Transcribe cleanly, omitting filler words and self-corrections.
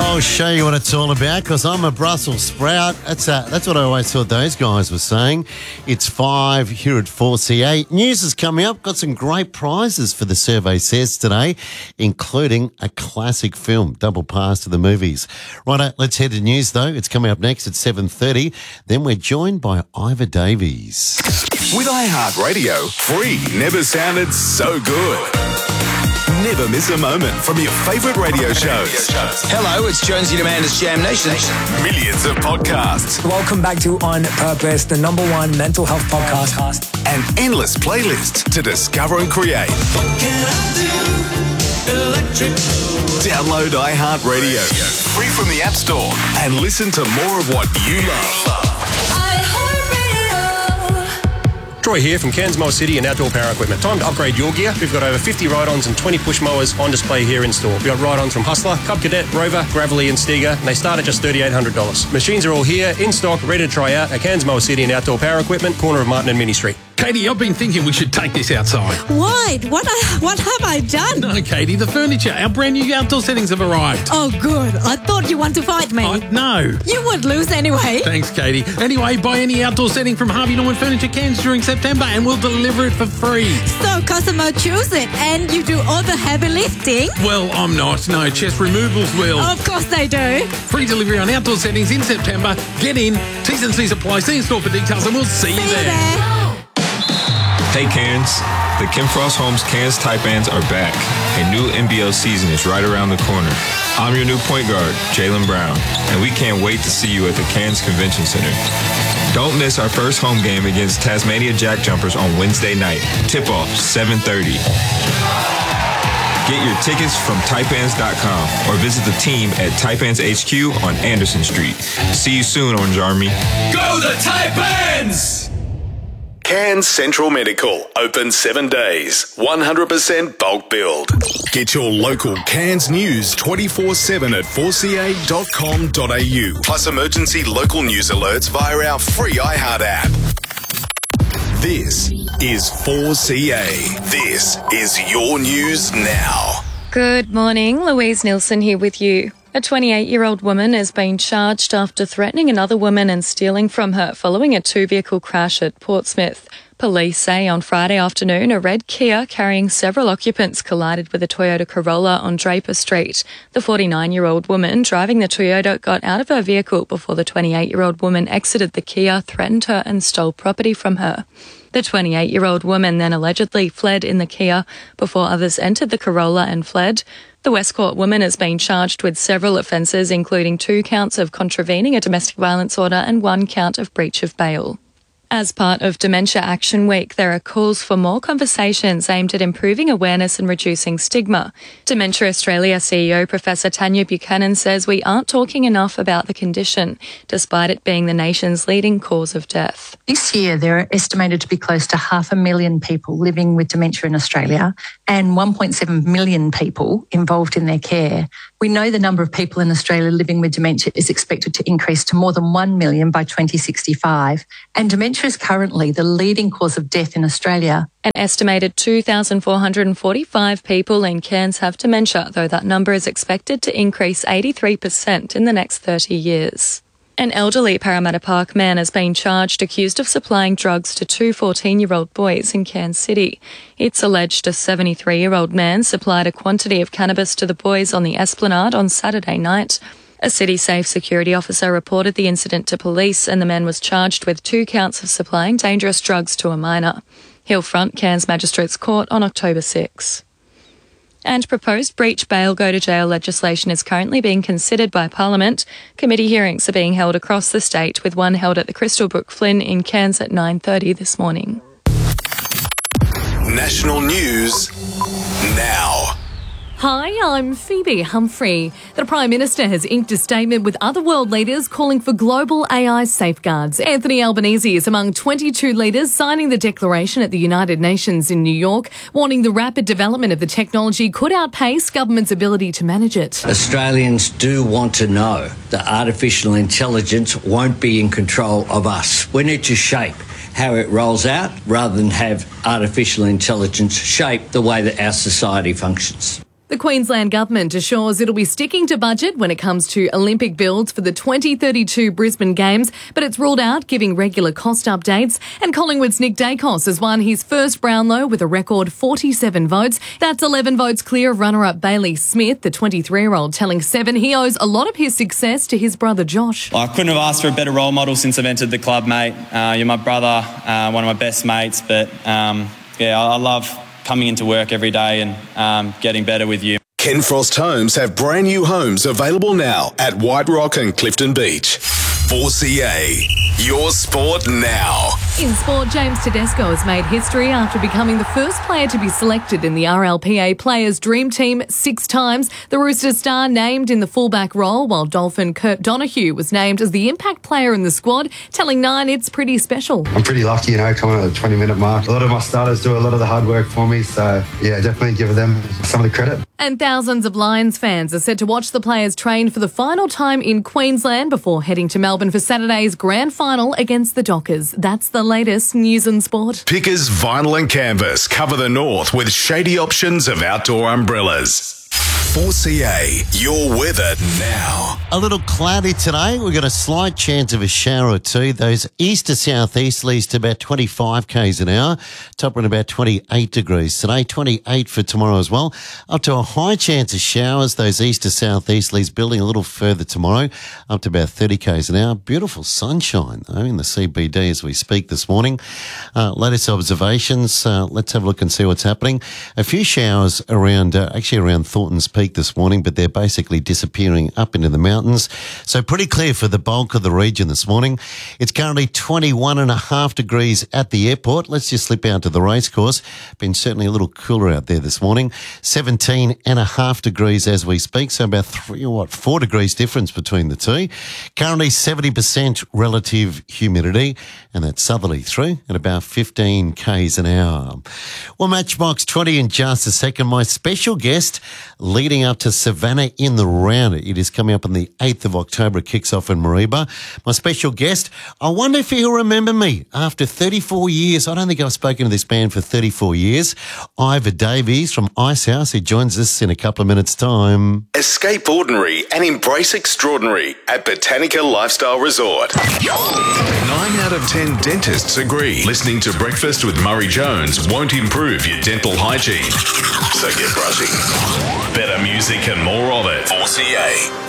I'll show you what it's all about because I'm a Brussels sprout. That's what I always thought those guys were saying. It's 5 here at 4CA. News is coming up. Got some great prizes for the Survey Says today, including a classic film, Double Pass to the Movies. Right, let's head to news though. It's coming up next at 7:30. Then we're joined by Ivor Davies. With iHeartRadio, free never sounded so good. Never miss a moment from your favourite radio shows. Hello, it's Jonesy and Amanda's Jam Nation. Millions of podcasts. Welcome back to On Purpose, the #1 mental health podcast. And endless playlists to discover and create. What can I do? Electric. Download iHeartRadio, free from the App Store, and listen to more of what you love. Troy here from Cairns Mower City and Outdoor Power Equipment. Time to upgrade your gear. We've got over 50 ride-ons and 20 push mowers on display here in store. We've got ride-ons from Hustler, Cub Cadet, Rover, Gravelly and Stiga, and they start at just $3,800. Machines are all here, in stock, ready to try out at Cairns Mower City and Outdoor Power Equipment, corner of Martin and Mini Street. Katie, I've been thinking we should take this outside. Why? What have I done? No, Katie, the furniture, our brand new outdoor settings have arrived. Oh, good. I thought you want to fight me. No. You would lose anyway. Thanks, Katie. Anyway, buy any outdoor setting from Harvey Norman Furniture Cairns during September and we'll deliver it for free. So customer choose it and you do all the heavy lifting? Well, I'm not. No, Chest Removals will. Of course they do. Free delivery on outdoor settings in September. Get in. T's and C's apply. See in store for details and we'll see you there. Hey Cairns, the Kim Frost Homes Cairns Taipans are back. A new NBL season is right around the corner. I'm your new point guard, Jaylen Brown, and we can't wait to see you at the Cairns Convention Center. Don't miss our first home game against Tasmania Jack Jumpers on Wednesday night. Tip-off, 7:30. Get your tickets from taipans.com or visit the team at Taipans HQ on Anderson Street. See you soon, Orange Army. Go the Taipans! Cairns Central Medical, open 7 days, 100% bulk build. Get your local Cairns news 24/7 at 4ca.com.au. Plus emergency local news alerts via our free iHeart app. This is 4CA. This is your news now. Good morning, Louise Nielsen here with you. A 28-year-old woman is being charged after threatening another woman and stealing from her following a two-vehicle crash at Portsmouth. Police say on Friday afternoon a red Kia carrying several occupants collided with a Toyota Corolla on Draper Street. The 49-year-old woman driving the Toyota got out of her vehicle before the 28-year-old woman exited the Kia, threatened her and stole property from her. The 28-year-old woman then allegedly fled in the Kia before others entered the Corolla and fled. The Westcourt woman has been charged with several offences, including 2 counts of contravening a domestic violence order and 1 count of breach of bail. As part of Dementia Action Week, there are calls for more conversations aimed at improving awareness and reducing stigma. Dementia Australia CEO Professor Tanya Buchanan says we aren't talking enough about the condition, despite it being the nation's leading cause of death. This year, there are estimated to be close to 500,000 people living with dementia in Australia and 1.7 million people involved in their care. We know the number of people in Australia living with dementia is expected to increase to more than 1 million by 2065. And dementia is currently the leading cause of death in Australia. An estimated 2,445 people in Cairns have dementia, though that number is expected to increase 83% in the next 30 years. An elderly Parramatta Park man has been charged accused of supplying drugs to 2 14-year-old boys in Cairns City. It's alleged a 73-year-old man supplied a quantity of cannabis to the boys on the Esplanade on Saturday night. A City Safe security officer reported the incident to police and the man was charged with 2 counts of supplying dangerous drugs to a minor. He'll front Cairns Magistrates Court on October 6. And proposed breach bail go to jail legislation is currently being considered by Parliament. Committee hearings are being held across the state, with one held at the Crystal Brook Flynn in Cairns at 9:30 this morning. National news now. Hi, I'm Phoebe Humphrey. The Prime Minister has inked a statement with other world leaders calling for global AI safeguards. Anthony Albanese is among 22 leaders signing the declaration at the United Nations in New York, warning the rapid development of the technology could outpace governments' ability to manage it. Australians do want to know that artificial intelligence won't be in control of us. We need to shape how it rolls out rather than have artificial intelligence shape the way that our society functions. The Queensland government assures it'll be sticking to budget when it comes to Olympic builds for the 2032 Brisbane Games, but it's ruled out giving regular cost updates. And Collingwood's Nick Dacos has won his first Brownlow with a record 47 votes. That's 11 votes clear of runner-up Bailey Smith, the 23-year-old, telling Seven he owes a lot of his success to his brother Josh. I couldn't have asked for a better role model since I've entered the club, mate. You're my brother, one of my best mates, but I love coming into work every day and getting better with you. Ken Frost Homes have brand new homes available now at White Rock and Clifton Beach. 4CA, your sport now. In sport, James Tedesco has made history after becoming the first player to be selected in the RLPA Players' Dream Team 6 times. The Roosters star named in the fullback role, while Dolphin Kurt Donahue was named as the impact player in the squad, telling Nine it's pretty special. I'm pretty lucky, coming at the 20-minute mark. A lot of my starters do a lot of the hard work for me, so definitely give them some of the credit. And thousands of Lions fans are set to watch the players train for the final time in Queensland before heading to Melbourne for Saturday's grand final against the Dockers. That's the latest news and sport. Pickers Vinyl and Canvas cover the north with shady options of outdoor umbrellas. 4CA, your weather now. A little cloudy today. We've got a slight chance of a shower or two. Those east to southeasterlies to about 25 k's an hour. Top at about 28 degrees today. 28 for tomorrow as well. Up to a high chance of showers. Those east to southeasterlies building a little further tomorrow. Up to about 30 k's an hour. Beautiful sunshine though in the CBD as we speak this morning. Latest observations. Let's have a look and see what's happening. A few showers around Thornton's Peak this morning, but they're basically disappearing up into the mountains. So pretty clear for the bulk of the region this morning. It's currently 21.5 degrees at the airport. Let's just slip out to the racecourse. Been certainly a little cooler out there this morning. 17.5 degrees as we speak. So about 4 degrees difference between the two. Currently 70% relative humidity, and that's southerly through at about 15 k's an hour. Well, Matchbox 20 in just a second. My special guest leading up to Savannah in the Round. It is coming up on the 8th of October. It kicks off in Mareeba. My special guest, I wonder if he'll remember me after 34 years. I don't think I've spoken to this band for 34 years. Ivor Davies from Icehouse. He joins us in a couple of minutes' time. Escape ordinary and embrace extraordinary at Botanica Lifestyle Resort. 9 out of 10 dentists agree listening to Breakfast with Murray Jones won't improve your dental hygiene. So get brushing. Better music and more of it. 4CA.